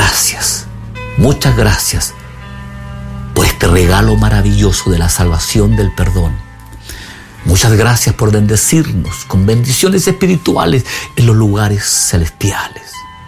gracias, muchas gracias por este regalo maravilloso de la salvación, del perdón. Muchas gracias por bendecirnos con bendiciones espirituales en los lugares celestiales.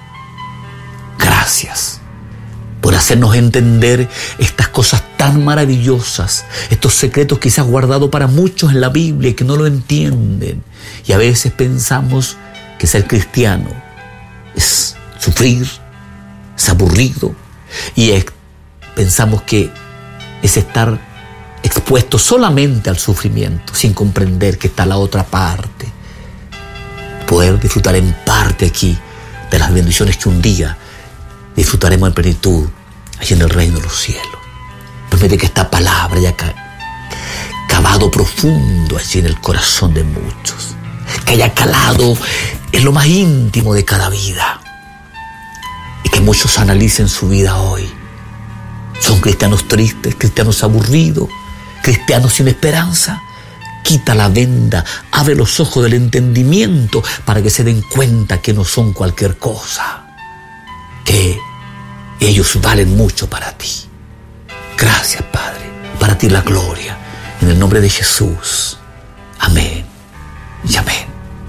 Gracias por hacernos entender estas cosas tan maravillosas, estos secretos quizás guardados para muchos en la Biblia y que no lo entienden. Y a veces pensamos que ser cristiano es sufrir, es aburrido, y pensamos que es estar expuesto solamente al sufrimiento, sin comprender que está la otra parte. Poder disfrutar en parte aquí de las bendiciones que un día disfrutaremos en plenitud allí en el reino de los cielos. Permite que esta palabra haya cavado profundo allí en el corazón de muchos, que haya calado en lo más íntimo de cada vida, y que muchos analicen su vida hoy. Son cristianos tristes, cristianos aburridos, cristianos sin esperanza. Quita la venda, abre los ojos del entendimiento para que se den cuenta que no son cualquier cosa, que ellos valen mucho para ti. Gracias, Padre. Para ti la gloria. En el nombre de Jesús. Amén y amén.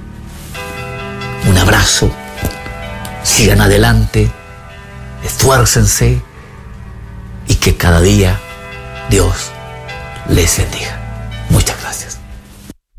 Un abrazo. Sigan adelante. Esfuércense. Y que cada día Dios les bendiga.